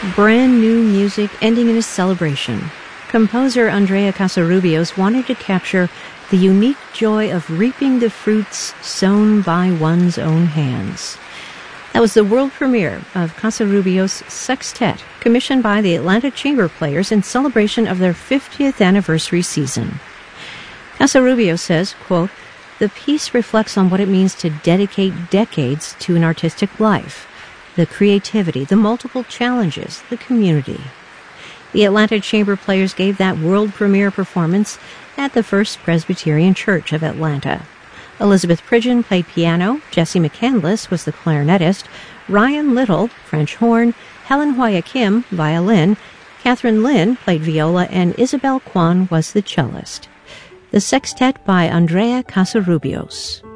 Brand new music ending in a celebration. Composer Andrea Casarubios wanted to capture the unique joy of reaping the fruits sown by one's own hands. That was the world premiere of Casarubios' Sextet, commissioned by the Atlanta Chamber Players in celebration of their 50th anniversary season. Casarubios says, quote, "The piece reflects on what it means to dedicate decades to an artistic life, the creativity, the multiple challenges, the community." The Atlanta Chamber Players gave that world premiere performance at the First Presbyterian Church of Atlanta. Elizabeth Pridgeon played piano, Jesse McCandless was the clarinetist, Ryan Little, French horn, Helen Hoya Kim, violin, Catherine Lin played viola, and Isabel Kwan was the cellist. The Sextet by Andrea Casarubios.